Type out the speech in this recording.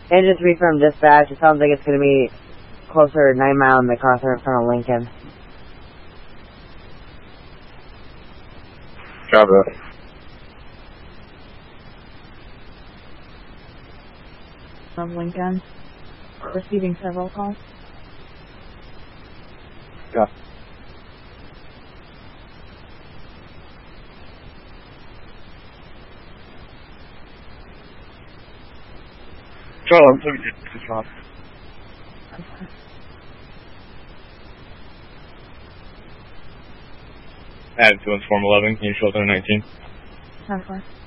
Engine 3 from dispatch. It sounds like it's going to be closer to 9 Mile in MacArthur in front of Lincoln. Copy. From Lincoln. Receiving several calls. Yeah. Charlie, I'm sorry, it's not. Add to inform 11, can you show 19? 10-4.